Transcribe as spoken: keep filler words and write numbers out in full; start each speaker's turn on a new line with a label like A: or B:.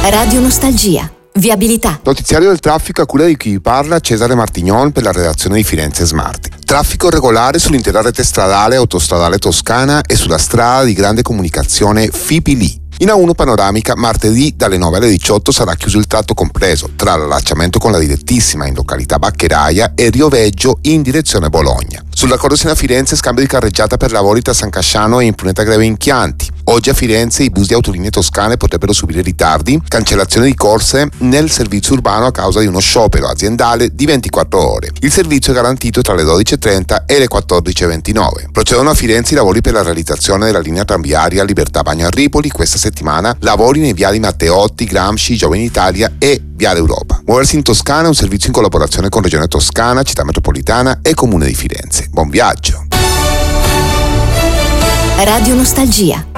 A: Radio Nostalgia. Viabilità.
B: Notiziario del traffico a cura di chi vi parla, Cesare Martignon per la redazione di Firenze Smart. Traffico regolare sull'intera rete stradale e autostradale toscana e sulla strada di grande comunicazione Fipili. In A uno panoramica, martedì dalle nove alle diciotto sarà chiuso il tratto compreso tra l'allacciamento con la direttissima in località Baccheraia e Rio Veggio in direzione Bologna. Sulla Corosina Firenze scambio di carreggiata per lavori tra San Casciano e Impruneta Greve in Chianti. Oggi a Firenze i bus di autolinee toscane potrebbero subire ritardi, cancellazione di corse nel servizio urbano a causa di uno sciopero aziendale di ventiquattro ore. Il servizio è garantito tra le dodici e trenta e le quattordici e ventinove. Procedono a Firenze i lavori per la realizzazione della linea tranviaria Libertà Bagno a Ripoli. Questa settimana lavori nei viali Matteotti, Gramsci, Giovani Italia e Viale Europa. Muoversi in Toscana è un servizio in collaborazione con Regione Toscana, Città Metropolitana e Comune di Firenze. Buon viaggio!
A: Radio Nostalgia.